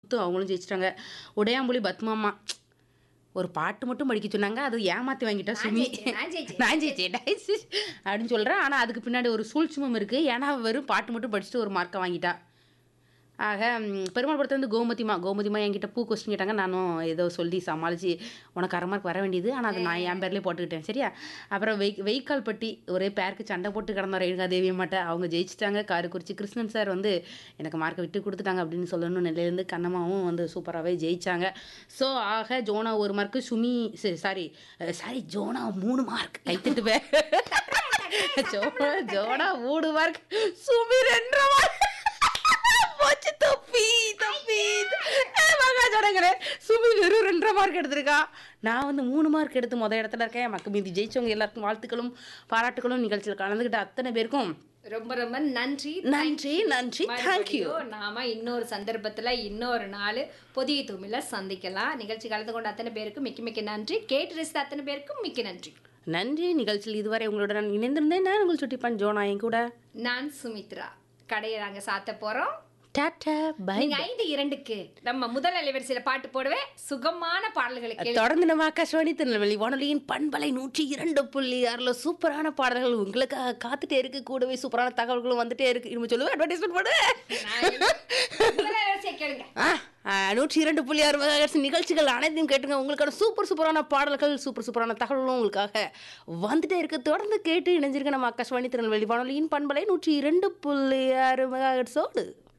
அவங்களும் ஜெயிச்சிட்டாங்க. உடையாம்புலி பத்மாமா ஒரு பாட்டு மட்டும் படிக்க சொன்னாங்க. அது ஏமாத்தி வாங்கிட்டா நான் சுமி. ஜெயிச்சேன், நான் ஜெயிச்சேன். நான் ஜெயிச்சேன் அப்படின்னு சொல்றேன். ஆனா அதுக்கு பின்னாடி ஒரு சூழ்ச்சிமம் இருக்கு. ஏன்னா அவ வெறும் பாட்டு மட்டும் படிச்சுட்டு ஒரு மார்க்கை வாங்கிட்டா. ஆக பெருமாள் படத்துல வந்து கோமதிமா என்கிட்ட பூ கொஸ்டின் கேட்டாங்க. நானும் ஏதோ சொல்லி சமாளிச்சு உனக்கு அரை மார்க் வர வேண்டியது. ஆனால் அது நான் என் பேர்லேயே போட்டுக்கிட்டேன். சரியா? அப்புறம் வெய்க்கால் பட்டி ஒரே பேருக்கு சண்டை போட்டு கிடந்தோம் ரேணுகா தேவி மாட்ட. அவங்க ஜெயிச்சிட்டாங்க. காரைக்குறிச்சி கிருஷ்ணன் சார் வந்து எனக்கு மார்க்கை விட்டு கொடுத்துட்டாங்க அப்படின்னு சொல்லணும். நிலையிலேருந்து கண்ணம்மாவும் வந்து சூப்பராகவே ஜெயிச்சாங்க. ஸோ ஆக ஜோனா 1 மார்க்கு, சுமி சாரி ஜோனா 3 மார்க் கைத்துட்டுவேன். ஜோனா 3 மார்க், சுமி 2 மார்க். போச்சு தப்பி சொன்னேன். சுமி வெறும் 2 மார்க் எடுத்திருக்கா. நான் வந்து 3 மார்க் எடுத்து இடத்துல இருக்கேன். மக்கு மீதி ஜெயிச்சவங்க எல்லாருக்கும் வாழ்த்துக்களும் பாராட்டுகளும். நிகழ்ச்சியில் கலந்துக்கிட்ட அத்தனை பேருக்கும் ரொம்ப ரொம்ப நன்றி. நன்றி தேங்க்யூ. நாம இன்னொரு சந்தர்ப்பத்துல இன்னொரு நாள் புதிய தூமில சந்திக்கலாம். நிகழ்ச்சி கலந்து கொண்ட அத்தனை பேருக்கும் மிக்க நன்றி. கேட்டு ரசித்த அத்தனை பேருக்கும் மிக்க நன்றி. நன்றி. நிகழ்ச்சியில் இதுவரை உங்களோட நான் இணைந்திருந்தேன். நான் உங்கள் சுட்டிப்பான் ஜோனா. என் கூட நான் சுமித்ரா. கடையை நாங்க சாத்த போறோம். Tata bye. நீங்க 5:02க்கு நம்ம முதல் அலைவரிசையில பாட்டு போடுவேன். சுகமான பாடல்களை தொடர்ந்து நம்ம ஆகாஷ்வாணி திருநெல்வேலி வானொலியின் பண்பலை 102.6 சூப்பரான பாடல்கள் உங்களுக்காக காத்துட்டே இருக்கு. கூடவே சூப்பரான தகவல்களும் வந்துட்டே இருக்கு. இனிமே சொல்லுவேன், அட்வர்டைஸ்மெண்ட் போடுவேன். முதல் அலைவரிசையை கேளுங்க. 102.6 மெகாஹெர்ட்ஸ் நிகழ்ச்சிகள் அனைத்தையும் கேட்டுங்க. உங்களுக்கான சூப்பரான பாடல்கள், சூப்பரான தகவல்களும் உங்களுக்காக வந்துட்டே இருக்கு. தொடர்ந்து கேட்டு இணைஞ்சிருக்க நம்ம ஆகாஷ்வாணி திருநெல்வேலி வானொலியின் பண்பலை 102.6 மெகாஹெர்ட்ஸோடு.